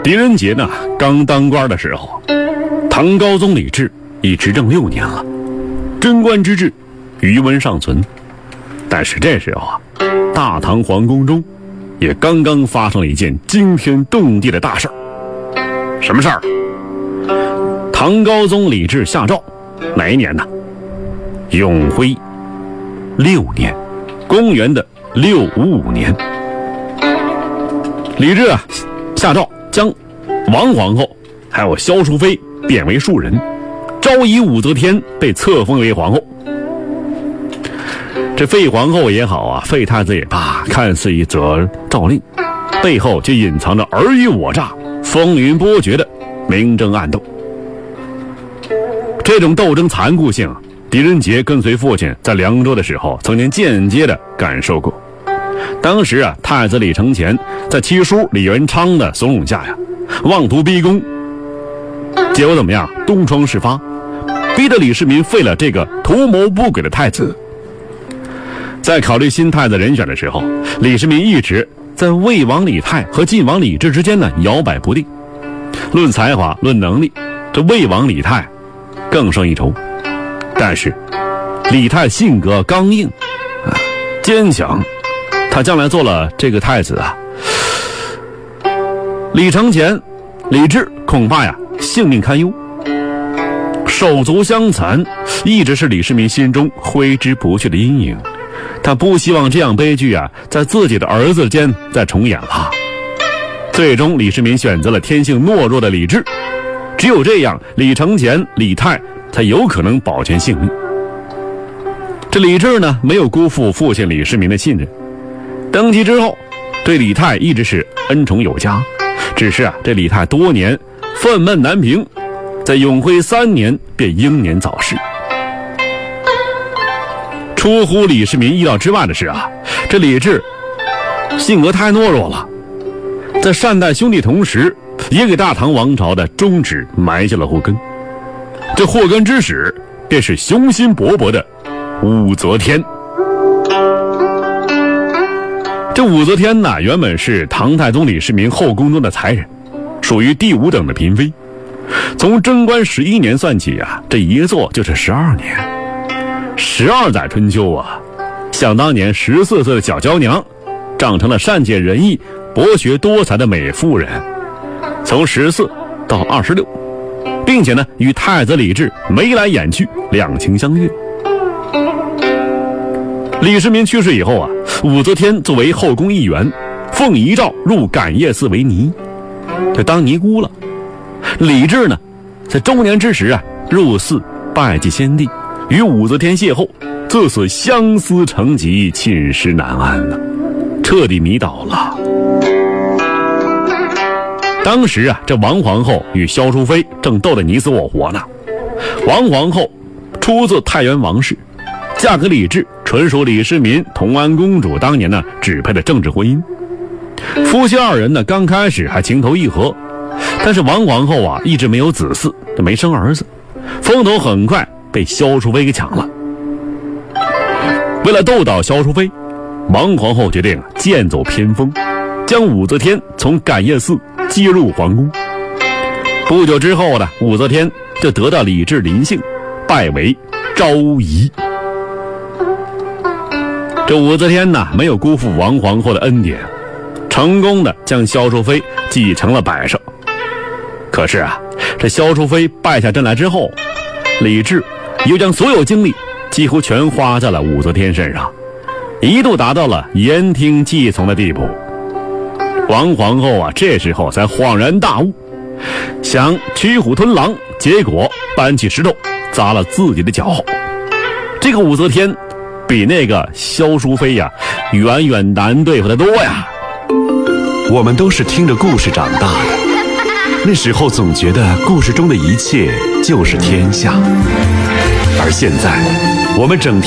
狄仁杰呢刚当官的时候，唐高宗李治已执政6年了，贞观之治余温尚存。但是这时候啊，大唐皇宫中也刚刚发生了一件惊天动地的大事儿。什么事儿？唐高宗李治下诏，哪一年呢？永徽6年，公元的655年。李治啊下诏将王皇后还有萧淑妃贬为庶人，昭仪武则天被册封为皇后。这废皇后也好啊，废太子也罢，看似一则诏令，背后却隐藏着尔虞我诈、风云波谲的明争暗斗。这种斗争残酷性，狄仁杰跟随父亲在凉州的时候曾经间接的感受过。当时啊，太子李承乾在七叔李元昌的怂恿下呀，妄图逼宫，结果怎么样？东窗事发，逼得李世民废了这个图谋不轨的太子。在考虑新太子人选的时候，李世民一直在魏王李泰和晋王李治之间呢摇摆不定。论才华，论能力，这魏王李泰更胜一筹。但是李泰性格刚硬坚强，他将来做了这个太子啊，李承乾、李治恐怕呀性命堪忧。手足相残一直是李世民心中挥之不去的阴影，他不希望这样悲剧啊在自己的儿子间再重演了。最终李世民选择了天性懦弱的李治，只有这样，李承乾、李泰才有可能保全性命。这李治呢，没有辜负父亲李世民的信任，登基之后对李泰一直是恩宠有加。只是啊，这李泰多年愤懑难平，在永徽3年便英年早逝。出乎李世民意料之外的是啊，这李治性格太懦弱了，在善待兄弟同时，也给大唐王朝的终止埋下了祸根。这祸根之始，便是雄心勃勃的武则天。这武则天呢，原本是唐太宗李世民后宫中的才人，属于第5等的嫔妃。从贞观11年算起啊，这一坐就是12年，12载春秋啊。想当年14岁的小娇娘，长成了善解人意、博学多才的美妇人，从14到26，并且呢与太子李治眉来眼去，两情相悦。李世民去世以后啊，武则天作为后宫一员，奉遗诏入感业寺为尼，就当尼姑了。李治呢，在中年之时啊，入寺拜祭先帝，与武则天邂逅，自此相思成疾，寝食难安呢，彻底迷倒了。当时啊，这王皇后与萧淑妃正斗得你死我活呢。王皇后出自太原王氏，嫁给李治，纯属李世民同安公主当年呢指配的政治婚姻。夫妻2人呢刚开始还情投意合，但是王皇后啊一直没有子嗣，没生儿子，风头很快被萧淑妃给抢了。为了斗倒萧淑妃，王皇后决定剑走偏锋，将武则天从感业寺接入皇宫。不久之后呢，武则天就得到李治临幸，拜为昭仪。这武则天呢，没有辜负王皇后的恩典，成功的将萧淑妃继承了摆设。可是啊，这萧淑妃败下阵来之后，李治又将所有精力几乎全花在了武则天身上，一度达到了言听计从的地步。王皇后啊，这时候才恍然大悟，想驱虎吞狼，结果搬起石头砸了自己的脚。这个武则天比那个萧淑妃呀，远远难对付得多呀。 我们都是听着故事长大的，那时候总觉得故事中的一切就是天下，而现在我们整天